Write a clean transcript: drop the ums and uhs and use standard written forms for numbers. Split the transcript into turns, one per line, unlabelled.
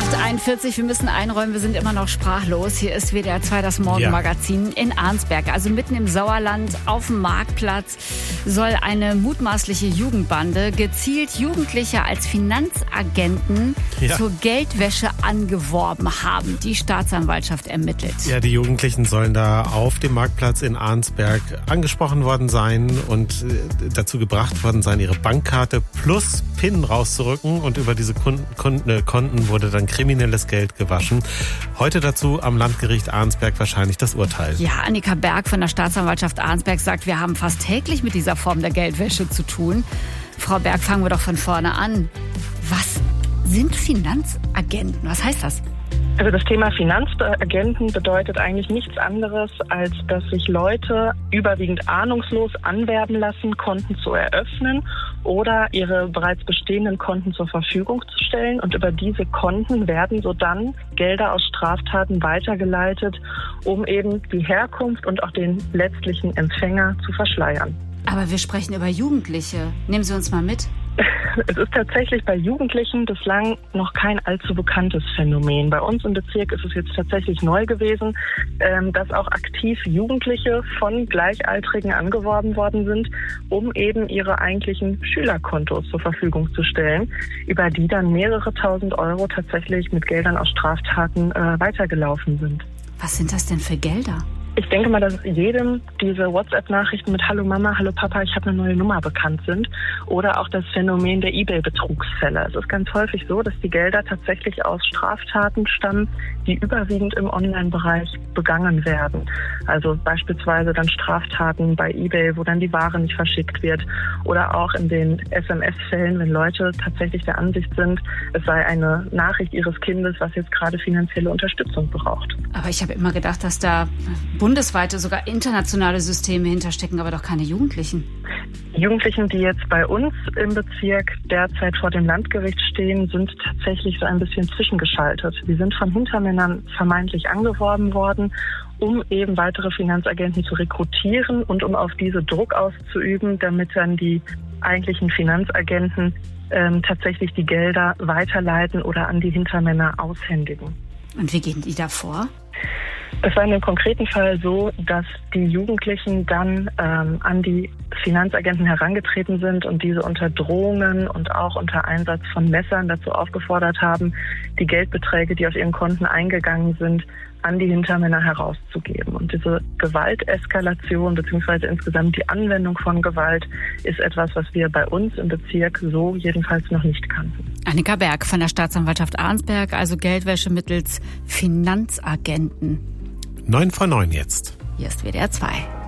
8:41, wir müssen einräumen, wir sind immer noch sprachlos. Hier ist WDR 2 das Morgenmagazin in Arnsberg. Also mitten im Sauerland auf dem Marktplatz soll eine mutmaßliche Jugendbande gezielt Jugendliche als Finanzagenten zur Geldwäsche angeworben haben. Die Staatsanwaltschaft ermittelt.
Ja, die Jugendlichen sollen da auf dem Marktplatz in Arnsberg angesprochen worden sein und dazu gebracht worden sein, ihre Bankkarte plus PIN rauszurücken, und über diese Konten wurde dann kriminelles Geld gewaschen. Heute dazu am Landgericht Arnsberg wahrscheinlich das Urteil.
Ja, Annika Berg von der Staatsanwaltschaft Arnsberg sagt, wir haben fast täglich mit dieser Form der Geldwäsche zu tun. Frau Berg, fangen wir doch von vorne an. Was sind Finanzagenten? Was heißt das?
Also das Thema Finanzagenten bedeutet eigentlich nichts anderes, als dass sich Leute überwiegend ahnungslos anwerben lassen, Konten zu eröffnen oder ihre bereits bestehenden Konten zur Verfügung zu stellen. Und über diese Konten werden sodann Gelder aus Straftaten weitergeleitet, um eben die Herkunft und auch den letztlichen Empfänger zu verschleiern.
Aber wir sprechen über Jugendliche. Nehmen Sie uns mal mit.
Es ist tatsächlich bei Jugendlichen bislang noch kein allzu bekanntes Phänomen. Bei uns im Bezirk ist es jetzt tatsächlich neu gewesen, dass auch aktiv Jugendliche von Gleichaltrigen angeworben worden sind, um eben ihre eigentlichen Schülerkontos zur Verfügung zu stellen, über die dann mehrere tausend Euro tatsächlich mit Geldern aus Straftaten weitergelaufen sind.
Was sind das denn für Gelder?
Ich denke mal, dass jedem diese WhatsApp-Nachrichten mit Hallo Mama, Hallo Papa, ich habe eine neue Nummer bekannt sind. Oder auch das Phänomen der eBay-Betrugsfälle. Es ist ganz häufig so, dass die Gelder tatsächlich aus Straftaten stammen, die überwiegend im Online-Bereich begangen werden. Also beispielsweise dann Straftaten bei eBay, wo dann die Ware nicht verschickt wird. Oder auch in den SMS-Fällen, wenn Leute tatsächlich der Ansicht sind, es sei eine Nachricht ihres Kindes, was jetzt gerade finanzielle Unterstützung braucht.
Aber ich habe immer gedacht, dass da bundesweite, sogar internationale Systeme hinterstecken, aber doch keine Jugendlichen.
Die Jugendlichen, die jetzt bei uns im Bezirk derzeit vor dem Landgericht stehen, sind tatsächlich so ein bisschen zwischengeschaltet. Sie sind von Hintermännern vermeintlich angeworben worden, um eben weitere Finanzagenten zu rekrutieren und um auf diese Druck auszuüben, damit dann die eigentlichen Finanzagenten tatsächlich die Gelder weiterleiten oder an die Hintermänner aushändigen.
Und wie gehen die da vor?
Es war in dem konkreten Fall so, dass die Jugendlichen dann an die Finanzagenten herangetreten sind und diese unter Drohungen und auch unter Einsatz von Messern dazu aufgefordert haben, die Geldbeträge, die auf ihren Konten eingegangen sind, an die Hintermänner herauszugeben. Und diese Gewalteskalation bzw. insgesamt die Anwendung von Gewalt ist etwas, was wir bei uns im Bezirk so jedenfalls noch nicht kannten.
Annika Berg von der Staatsanwaltschaft Arnsberg, also Geldwäsche mittels Finanzagenten.
9 vor 9 jetzt.
Hier ist WDR 2.